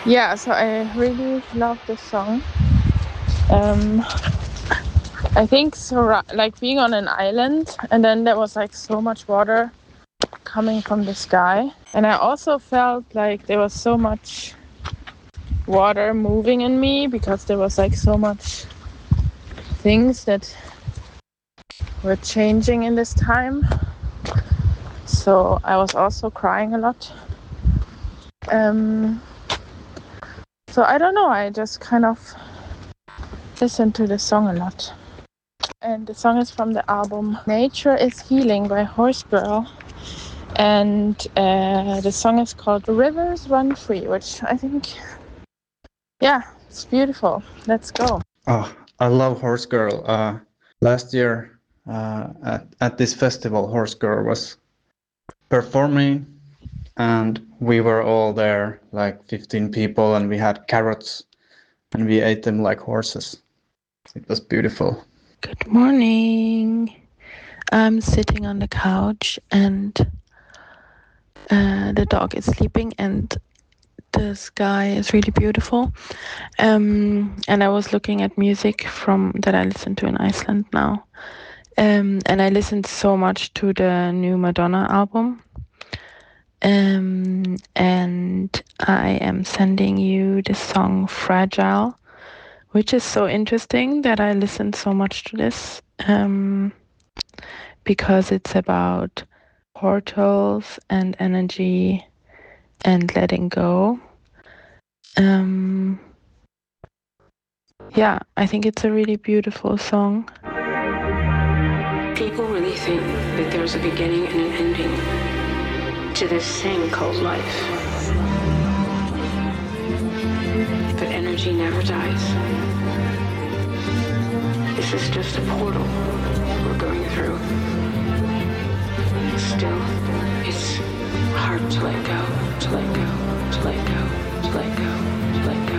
Yeah, so I really love this song. Um, I think so, like being on an island, and then there was like so much water coming from the sky, and I also felt like there was so much water moving in me because there was like so much things that were changing in this time. So I was also crying a lot. Um, so I don't know. I just kind of listened to the song a lot. And the song is from the album Nature is Healing by Horse Girl. And the song is called Rivers Run Free, which I think, yeah, it's beautiful. Let's go. Oh, I love Horse Girl. Last year at this festival, Horse Girl was performing, and we were all there, like 15 people, and we had carrots, and we ate them like horses. It was beautiful. Good morning. I'm sitting on the couch and the dog is sleeping and the sky is really beautiful. And I was looking at music from that I listen to in Iceland now. And I listened so much to the new Madonna album. And I am sending you the song Fragile, which is so interesting that I listened so much to this. Because it's about portals and energy and letting go. Yeah, I think it's a really beautiful song. People really think that there's a beginning and an ending to this thing called life. But energy never dies. This is just a portal we're going through. Still, it's hard to let go, to let go, to let go, to let go, to let go.